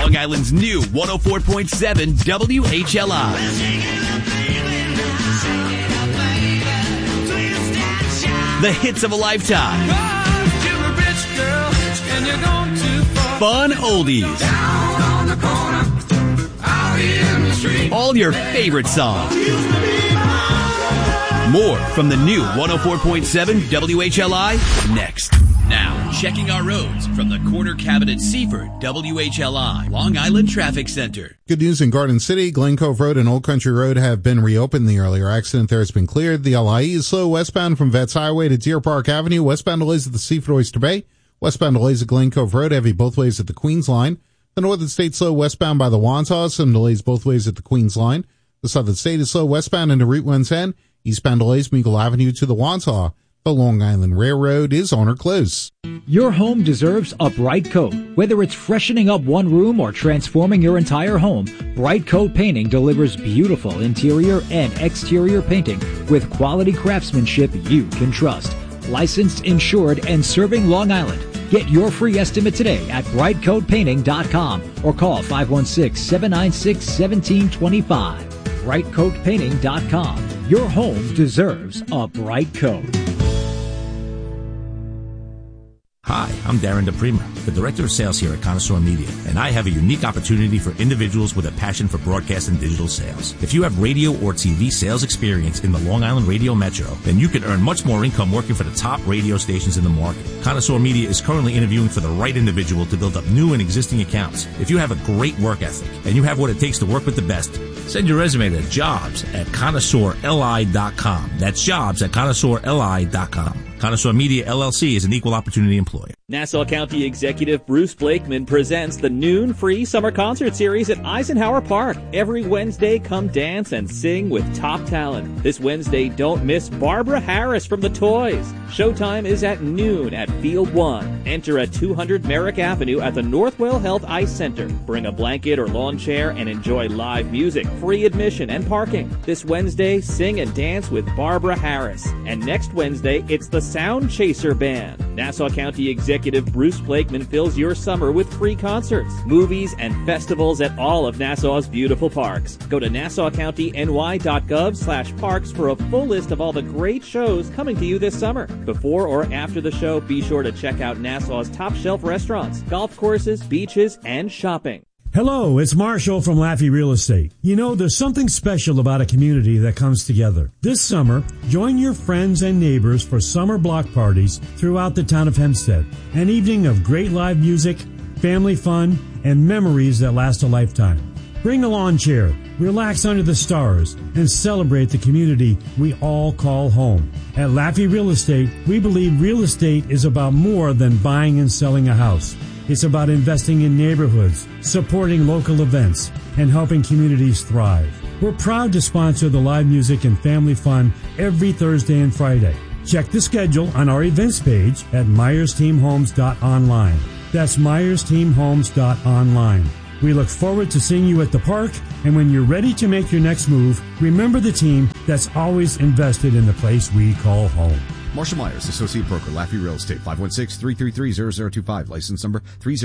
Long Island's new 104.7 WHLI. The hits of a lifetime. Fun oldies. All your favorite songs. More from the new 104.7 WHLI next. Now, checking our roads from the Corner Cabinet Seaford WHLI Long Island Traffic Center. Good news in Garden City. Glen Cove Road and Old Country Road have been reopened. The earlier accident there has been cleared. The LIE is slow westbound from Vets Highway to Deer Park Avenue. Westbound delays at the Seaford Oyster Bay. Westbound delays at Glen Cove Road, heavy both ways at the Queens Line. The Northern State slow westbound by the Wantaw, some delays both ways at the Queens Line. The Southern State is slow westbound into Route 110. Eastbound delays Meagle Avenue to the Wantaw. The Long Island Railroad is on or close. Your home deserves a Bright Coat. Whether it's freshening up one room or transforming your entire home, Bright Coat Painting delivers beautiful interior and exterior painting with quality craftsmanship you can trust. Licensed, insured, and serving Long Island. Get your free estimate today at brightcoatpainting.com or call 516-796-1725. brightcoatpainting.com. Your home deserves a bright coat. Hi, I'm Darren DePrima, the Director of Sales here at Connoisseur Media, and I have a unique opportunity for individuals with a passion for broadcast and digital sales. If you have radio or TV sales experience in the Long Island radio metro, then you can earn much more income working for the top radio stations in the market. Connoisseur Media is currently interviewing for the right individual to build up new and existing accounts. If you have a great work ethic and you have what it takes to work with the best, send your resume to jobs@connoisseurli.com. That's jobs@connoisseurli.com. Connoisseur Media, LLC is an equal opportunity employer. Nassau County Executive Bruce Blakeman presents the Noon Free Summer Concert Series at Eisenhower Park. Every Wednesday, come dance and sing with top talent. This Wednesday, don't miss Barbara Harris from The Toys. Showtime is at noon at Field 1. Enter at 200 Merrick Avenue at the Northwell Health Ice Center. Bring a blanket or lawn chair and enjoy live music, free admission, and parking. This Wednesday, sing and dance with Barbara Harris. And next Wednesday, it's the Sound Chaser Band. Nassau County Executive Bruce Blakeman fills your summer with free concerts, movies, and festivals at all of Nassau's beautiful parks. Go to nassaucountyny.gov/parks for a full list of all the great shows coming to you this summer. Before or after the show, be sure to check out Nassau's top shelf restaurants, golf courses, beaches, and shopping. Hello, it's Marshall from Laffey Real Estate. You know, there's something special about a community that comes together. This summer, join your friends and neighbors for summer block parties throughout the town of Hempstead. An evening of great live music, family fun, and memories that last a lifetime. Bring a lawn chair, relax under the stars, and celebrate the community we all call home. At Laffey Real Estate, we believe real estate is about more than buying and selling a house. It's about investing in neighborhoods, supporting local events, and helping communities thrive. We're proud to sponsor the live music and family fun every Thursday and Friday. Check the schedule on our events page at myersteamhomes.online. That's myersteamhomes.online. We look forward to seeing you at the park, and when you're ready to make your next move, remember the team that's always invested in the place we call home. Marshall Myers, Associate Broker, Laffey Real Estate, 516-333-0025, license number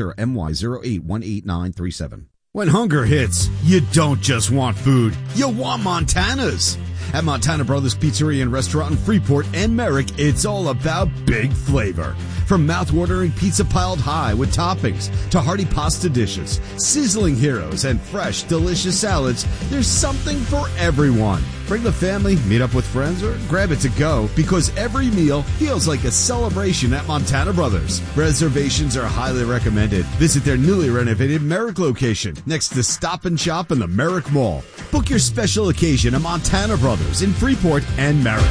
30MY0818937. When hunger hits, you don't just want food, you want Montana's. At Montana Brothers Pizzeria and Restaurant in Freeport and Merrick, it's all about big flavor. From mouth-watering pizza piled high with toppings to hearty pasta dishes, sizzling heroes, and fresh, delicious salads, there's something for everyone. Bring the family, meet up with friends, or grab it to go, because every meal feels like a celebration at Montana Brothers. Reservations are highly recommended. Visit their newly renovated Merrick location next to Stop and Shop in the Merrick Mall. Book your special occasion at Montana Brothers in Freeport and Merrick.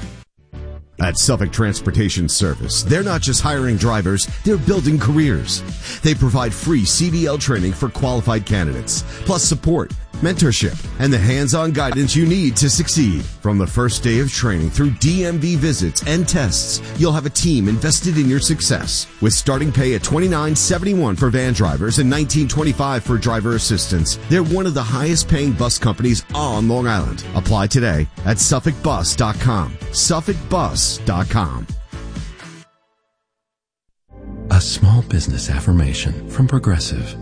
At Suffolk Transportation Service, they're not just hiring drivers, they're building careers. They provide free CDL training for qualified candidates, plus support, mentorship, and the hands-on guidance you need to succeed. From the first day of training through DMV visits and tests, you'll have a team invested in your success. With starting pay at $29.71 for van drivers and $19.25 for driver assistants, they're one of the highest-paying bus companies on Long Island. Apply today at SuffolkBus.com. SuffolkBus.com. A small business affirmation from Progressive.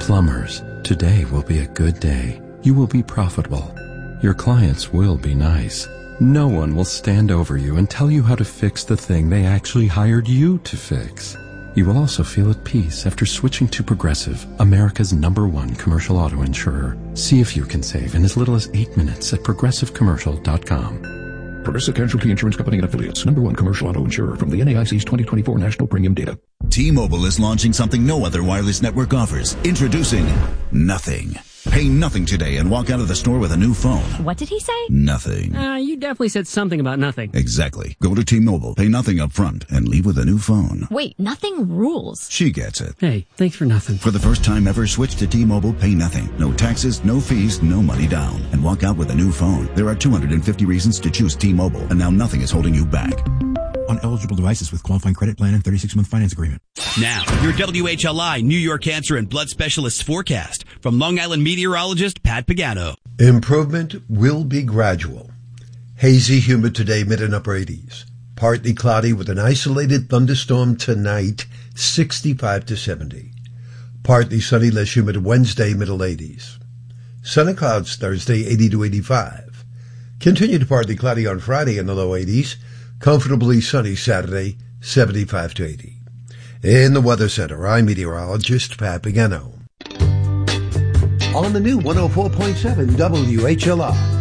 Plumbers, today will be a good day. You will be profitable. Your clients will be nice. No one will stand over you and tell you how to fix the thing they actually hired you to fix. You will also feel at peace after switching to Progressive, America's #1 commercial auto insurer. See if you can save in as little as 8 minutes at progressivecommercial.com. Progressive Casualty Insurance Company and Affiliates, #1 commercial auto insurer from the NAIC's 2024 National Premium Data. T-Mobile is launching something no other wireless network offers. Introducing Nothing. Pay nothing today and walk out of the store with a new phone. What did he say? Nothing. You definitely said something about nothing. Exactly. Go to T-Mobile, pay nothing up front, and leave with a new phone. Wait, nothing rules. She gets it. Hey, thanks for nothing. For the first time ever, switch to T-Mobile, pay nothing. No taxes, no fees, no money down. And walk out with a new phone. There are 250 reasons to choose T-Mobile, and now nothing is holding you back. On eligible devices with qualifying credit plan and 36-month finance agreement. Now, your WHLI New York Cancer and Blood Specialists forecast from Long Island meteorologist Pat Pagano. Improvement will be gradual. Hazy, humid today, mid and upper 80s. Partly cloudy with an isolated thunderstorm tonight, 65 to 70. Partly sunny, less humid Wednesday, middle 80s. Sun and clouds Thursday, 80 to 85. Continued partly cloudy on Friday in the low 80s. Comfortably sunny Saturday, 75 to 80. In the Weather Center, I'm meteorologist Pat Pagano. On the new 104.7 WHLI.